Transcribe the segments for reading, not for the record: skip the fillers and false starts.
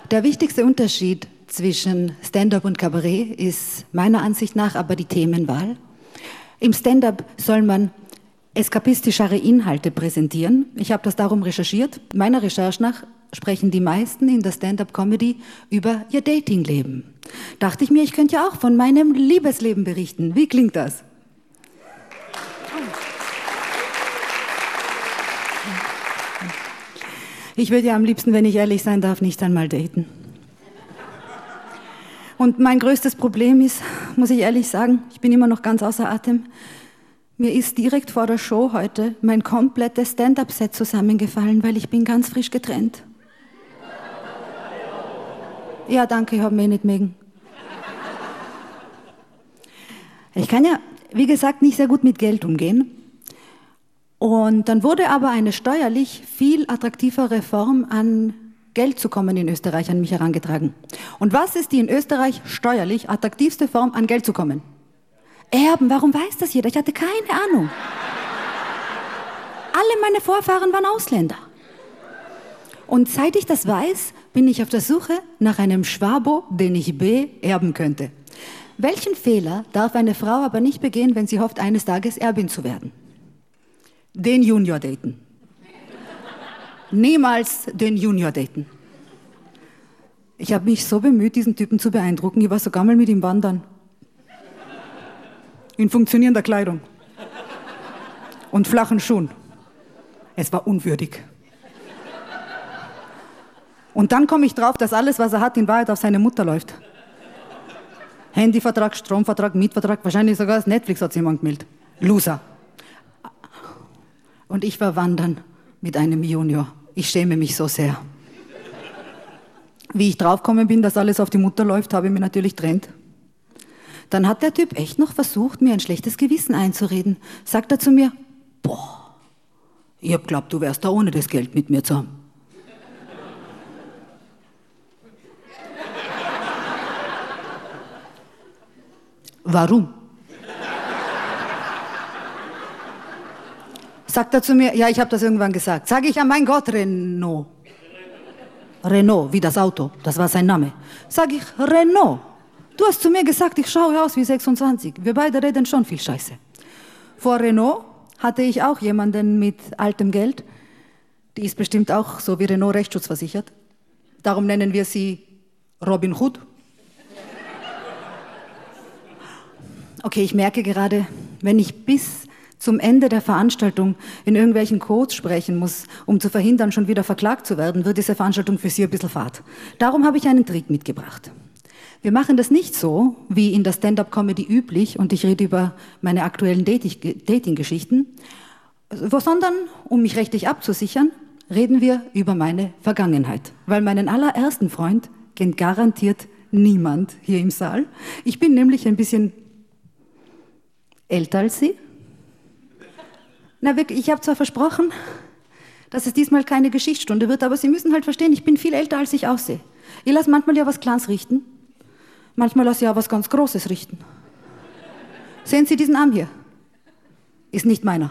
Der wichtigste Unterschied zwischen Stand-up und Kabarett ist meiner Ansicht nach aber die Themenwahl. Im Stand-up soll man eskapistischere Inhalte präsentieren. Ich habe das darum recherchiert. Meiner Recherche nach sprechen die meisten in der Stand-up-Comedy über ihr Datingleben. Dachte ich mir, ich könnte ja auch von meinem Liebesleben berichten. Wie klingt das? Ich würde ja am liebsten, wenn ich ehrlich sein darf, nicht einmal daten. Und mein größtes Problem ist, muss ich ehrlich sagen, ich bin immer noch ganz außer Atem. Mir ist direkt vor der Show heute mein komplettes Stand-up-Set zusammengefallen, weil ich bin ganz frisch getrennt. Ja, danke, ich habe mich nicht mögen. Ich kann ja, wie gesagt, nicht sehr gut mit Geld umgehen. Und dann wurde aber eine steuerlich viel attraktivere Form, an Geld zu kommen in Österreich, an mich herangetragen. Und was ist die in Österreich steuerlich attraktivste Form, an Geld zu kommen? Erben, warum weiß das jeder? Ich hatte keine Ahnung. Alle meine Vorfahren waren Ausländer. Und seit ich das weiß, bin ich auf der Suche nach einem Schwabo, den ich beerben könnte. Welchen Fehler darf eine Frau aber nicht begehen, wenn sie hofft, eines Tages Erbin zu werden? Den Junior daten. Niemals den Junior daten. Ich habe mich so bemüht, diesen Typen zu beeindrucken. Ich war sogar mal mit ihm wandern. In funktionierender Kleidung. Und flachen Schuhen. Es war unwürdig. Und dann komme ich drauf, dass alles, was er hat, in Wahrheit auf seine Mutter läuft. Handyvertrag, Stromvertrag, Mietvertrag, wahrscheinlich sogar das Netflix hat jemand gemeldet. Loser. Und ich war wandern mit einem Junior. Ich schäme mich so sehr. Wie ich draufgekommen bin, dass alles auf die Mutter läuft, habe ich mich natürlich getrennt. Dann hat der Typ echt noch versucht, mir ein schlechtes Gewissen einzureden. Sagt er zu mir, boah, ich hab geglaubt, du wärst da ohne das Geld mit mir zu haben. Warum? Sagt er zu mir, ja, ich habe das irgendwann gesagt. Sage ich, ja, mein Gott, Renault. Renault, wie das Auto, das war sein Name. Sage ich, Renault. Du hast zu mir gesagt, ich schaue aus wie 26. Wir beide reden schon viel Scheiße. Vor Renault hatte ich auch jemanden mit altem Geld. Die ist bestimmt auch so wie Renault rechtsschutzversichert. Darum nennen wir sie Robin Hood. Okay, ich merke gerade, wenn ich bis zum Ende der Veranstaltung in irgendwelchen Codes sprechen muss, um zu verhindern, schon wieder verklagt zu werden, wird diese Veranstaltung für Sie ein bisschen fad. Darum habe ich einen Trick mitgebracht. Wir machen das nicht so, wie in der Stand-up-Comedy üblich, und ich rede über meine aktuellen Dating-Geschichten, sondern, um mich rechtlich abzusichern, reden wir über meine Vergangenheit. Weil meinen allerersten Freund kennt garantiert niemand hier im Saal. Ich bin nämlich ein bisschen älter als Sie. Na wirklich, ich habe zwar versprochen, dass es diesmal keine Geschichtsstunde wird, aber Sie müssen halt verstehen, ich bin viel älter, als ich aussehe. Ich lasse manchmal ja was Kleines richten, manchmal lasse ich ja was ganz Großes richten. Sehen Sie diesen Arm hier? Ist nicht meiner.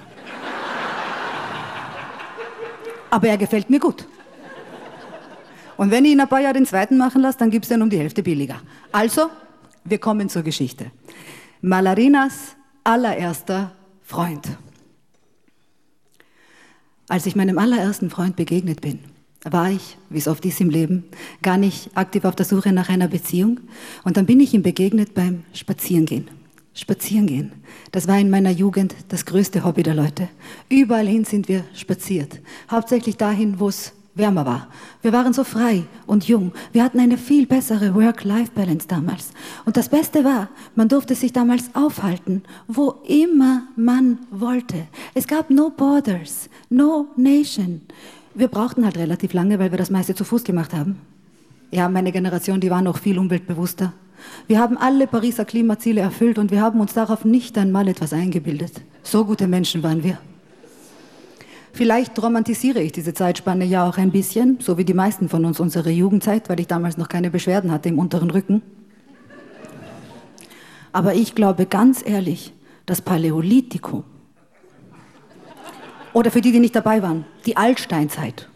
Aber er gefällt mir gut. Und wenn ich ihn ein paar Jahre den zweiten machen lasse, dann gibt es den um die Hälfte billiger. Also, wir kommen zur Geschichte. Malarinas allererster Freund. Als ich meinem allerersten Freund begegnet bin, war ich, wie es oft ist im Leben, gar nicht aktiv auf der Suche nach einer Beziehung. Und dann bin ich ihm begegnet beim Spazierengehen. Spazierengehen, das war in meiner Jugend das größte Hobby der Leute. Überall hin sind wir spaziert. Hauptsächlich dahin, wo es wärmer war. Wir waren so frei und jung. Wir hatten eine viel bessere Work-Life-Balance damals. Und das Beste war, man durfte sich damals aufhalten, wo immer man wollte. Es gab no borders, no nation. Wir brauchten halt relativ lange, weil wir das meiste zu Fuß gemacht haben. Ja, meine Generation, die war noch viel umweltbewusster. Wir haben alle Pariser Klimaziele erfüllt und wir haben uns darauf nicht einmal etwas eingebildet. So gute Menschen waren wir. Vielleicht romantisiere ich diese Zeitspanne ja auch ein bisschen, so wie die meisten von uns unsere Jugendzeit, weil ich damals noch keine Beschwerden hatte im unteren Rücken. Aber ich glaube ganz ehrlich, das Paläolithikum oder für die, die nicht dabei waren, die Altsteinzeit